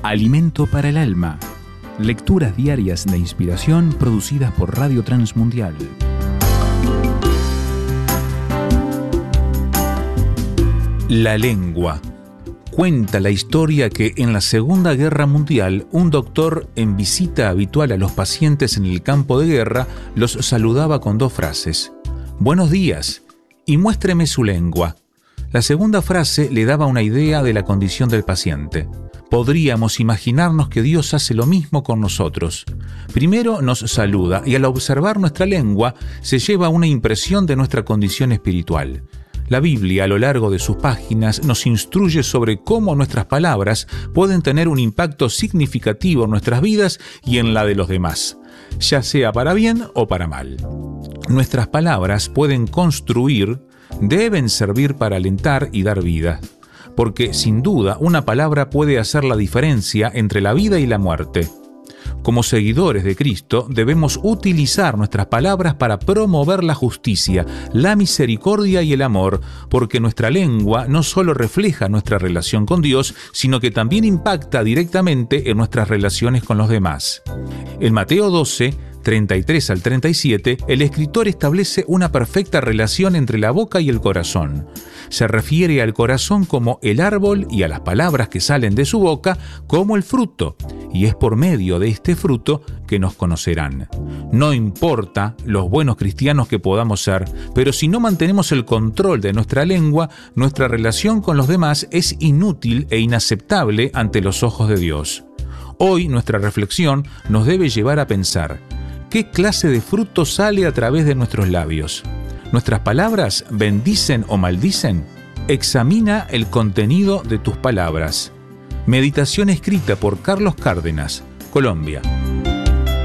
Alimento para el alma. Lecturas diarias de inspiración producidas por Radio Transmundial. La lengua. Cuenta la historia que en la Segunda Guerra Mundial, un doctor en visita habitual a los pacientes en el campo de guerra los saludaba con dos frases: «Buenos días» y «muéstreme su lengua». La segunda frase le daba una idea de la condición del paciente. Podríamos imaginarnos que Dios hace lo mismo con nosotros. Primero nos saluda y al observar nuestra lengua se lleva una impresión de nuestra condición espiritual. La Biblia, a lo largo de sus páginas, nos instruye sobre cómo nuestras palabras pueden tener un impacto significativo en nuestras vidas y en la de los demás, ya sea para bien o para mal. Nuestras palabras pueden construir, deben servir para alentar y dar vida, porque sin duda una palabra puede hacer la diferencia entre la vida y la muerte. Como seguidores de Cristo, debemos utilizar nuestras palabras para promover la justicia, la misericordia y el amor, porque nuestra lengua no solo refleja nuestra relación con Dios, sino que también impacta directamente en nuestras relaciones con los demás. En Mateo 12, 33 al 37, el escritor establece una perfecta relación entre la boca y el corazón. Se refiere al corazón como el árbol y a las palabras que salen de su boca como el fruto, y es por medio de este fruto que nos conocerán. No importa los buenos cristianos que podamos ser, pero si no mantenemos el control de nuestra lengua, nuestra relación con los demás es inútil e inaceptable ante los ojos de Dios. Hoy nuestra reflexión nos debe llevar a pensar: ¿qué clase de fruto sale a través de nuestros labios? ¿Nuestras palabras bendicen o maldicen? Examina el contenido de tus palabras. Meditación escrita por Carlos Cárdenas, Colombia.